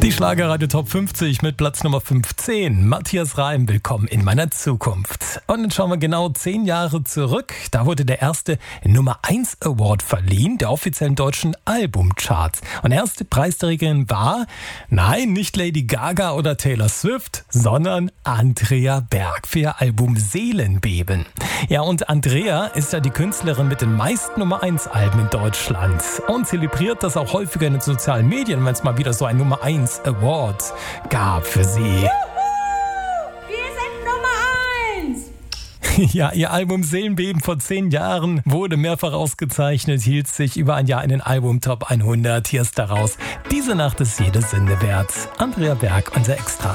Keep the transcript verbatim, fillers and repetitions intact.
Die Schlagerradio Top fünfzig mit Platz Nummer fünfzehn. Matthias Reim, willkommen in meiner Zukunft. Und jetzt schauen wir genau zehn Jahre zurück. Da wurde der erste Nummer eins Award verliehen, der offiziellen deutschen Albumcharts. Und erste Preisträgerin war, nein, nicht Lady Gaga oder Taylor Swift, sondern Andrea Berg für ihr Album Seelenbeben. Ja, und Andrea ist ja die Künstlerin mit den meisten Nummer eins Alben in Deutschland und zelebriert das auch häufiger in den sozialen Medien, wenn es mal wieder so ein Nummer eins Award gab für sie. Juhu! Wir sind Nummer eins! Ja, ihr Album Seelenbeben vor zehn Jahren wurde mehrfach ausgezeichnet, hielt sich über ein Jahr in den Album-Top hundert. Hier ist daraus: Diese Nacht ist jede Sünde wert. Andrea Berg, unser Extra.